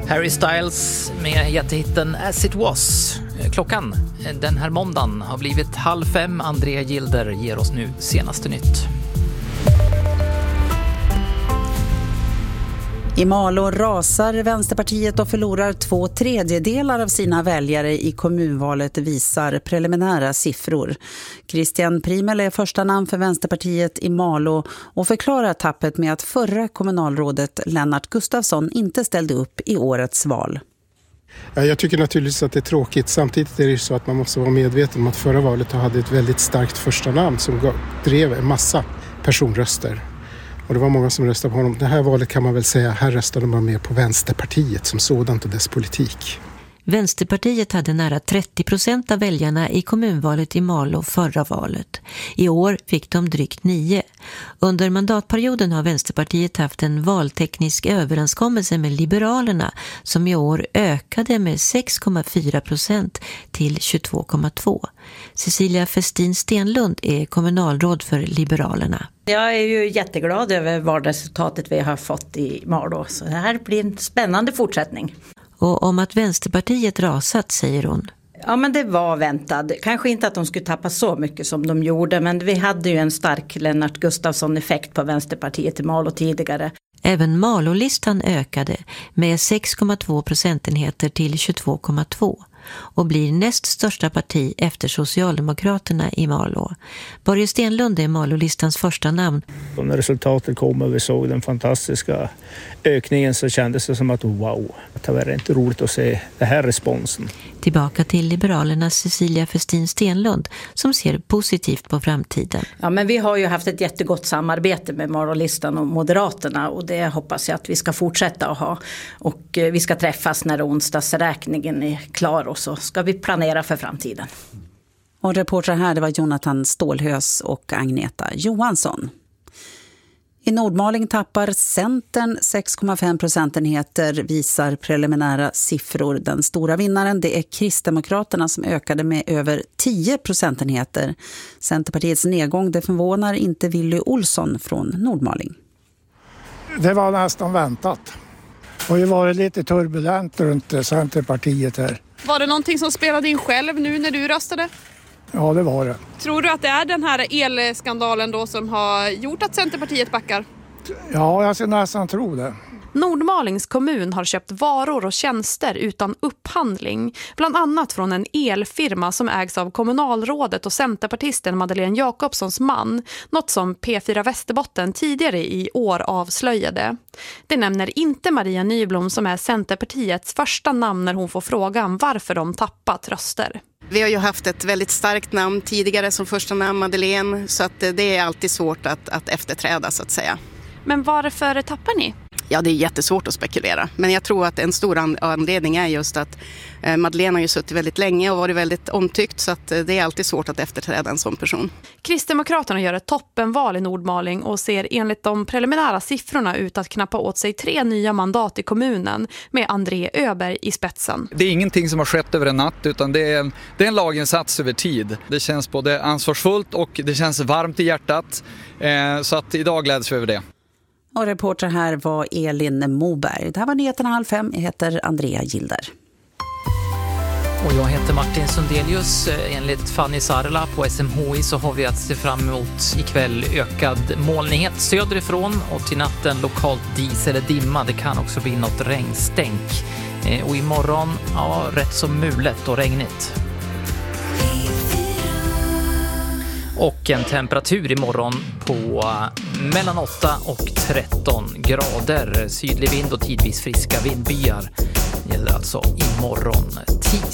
Harry Styles med jättehitten As It Was. Klockan den här måndagen har blivit 4:30. Andrea Gilder ger oss nu senaste nytt. I Malå rasar Vänsterpartiet och förlorar 2/3 av sina väljare i kommunvalet, visar preliminära siffror. Christian Primel är första namn för Vänsterpartiet i Malå och förklarar tappet med att förra kommunalrådet Lennart Gustafsson inte ställde upp i årets val. Ja, jag tycker naturligtvis att det är tråkigt. Samtidigt är det så att man måste vara medveten om att förra valet hade ett väldigt starkt första namn som drev en massa personröster. Och det var många som röstade på honom. Det här valet kan man väl säga, här röstade man mer på Vänsterpartiet som sådant och dess politik. Vänsterpartiet hade nära 30% av väljarna i kommunvalet i Malå förra valet. I år fick de drygt 9%. Under mandatperioden har Vänsterpartiet haft en valteknisk överenskommelse med Liberalerna som i år ökade med 6,4% till 22,2%. Cecilia Festin Stenlund är kommunalråd för Liberalerna. Jag är ju jätteglad över valresultatet vi har fått i Malå, så det här blir en spännande fortsättning. Och om att Vänsterpartiet rasat, säger hon. Ja, men det var väntat. Kanske inte att de skulle tappa så mycket som de gjorde, men vi hade ju en stark Lennart Gustafsson-effekt på Vänsterpartiet i Malå tidigare. Även Malå-listan ökade med 6,2 procentenheter till 22,2 och blir näst största parti efter Socialdemokraterna i Malå. Börje Stenlund är Malå-listans första namn. Och när resultatet kom och vi såg den fantastiska ökningen så kändes det som att wow, det var inte roligt att se den här responsen. Tillbaka till Liberalernas Cecilia Festin Stenlund som ser positivt på framtiden. Ja, men vi har ju haft ett jättegott samarbete med Malå-listan och Moderaterna och det hoppas jag att vi ska fortsätta att ha. Och vi ska träffas när onsdagsräkningen är klar och så ska vi planera för framtiden. Och reportrar här, det var Jonathan Stålhös och Agneta Johansson. I Nordmaling tappar Centern 6,5 procentenheter, visar preliminära siffror. Den stora vinnaren, det är Kristdemokraterna som ökade med över 10 procentenheter. Centerpartiets nedgång, det förvånar inte Willy Olsson från Nordmaling. Det var nästan väntat. Det har ju varit lite turbulent runt Centerpartiet här. Var det någonting som spelade in själv nu när du röstade? Ja, det var det. Tror du att det är den här elskandalen då som har gjort att Centerpartiet backar? Ja, jag ska nästan tro det. Nordmalings kommun har köpt varor och tjänster utan upphandling, bland annat från en elfirma som ägs av kommunalrådet och centerpartisten Madeleine Jakobssons man, något som P4 Västerbotten tidigare i år avslöjade. Det nämner inte Maria Nyblom som är Centerpartiets första namn när hon får frågan varför de tappat röster. Vi har ju haft ett väldigt starkt namn tidigare som första namn, Madeleine, så att det är alltid svårt att efterträda så att säga. Men varför tappar ni? Ja, det är jättesvårt att spekulera. Men jag tror att en stor anledning är just att Madeleine har ju suttit väldigt länge och varit väldigt omtyckt så att det är alltid svårt att efterträda en sån person. Kristdemokraterna gör ett toppenval i Nordmaling och ser enligt de preliminära siffrorna ut att knappa åt sig 3 nya mandat i kommunen med André Öberg i spetsen. Det är ingenting som har skett över en natt utan det är en laginsats över tid. Det känns både ansvarsfullt och det känns varmt i hjärtat så att idag gläds vi över det. Och reporter här var Elin Moberg. Det här var nyheterna 5:30. Jag heter Andrea Gilder. Och jag heter Martin Sundelius. Enligt Fanny Sarla på SMHI så har vi att se fram emot ikväll ökad molnighet söderifrån och till natten lokalt dis eller dimma. Det kan också bli något regnstänk. Och imorgon, ja, rätt så mulet och regnigt. Och en temperatur imorgon på mellan 8 och 13 grader. Sydlig vind och tidvis friska vindbyar gäller alltså imorgon tisdag.